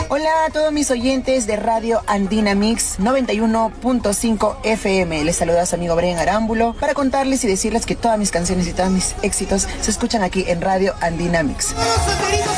Hola a todos mis oyentes de Radio Andina Mix 91.5 FM. Les saluda a su amigo Brian Arámbulo para contarles y decirles que todas mis canciones y todos mis éxitos se escuchan aquí en Radio Andina Mix.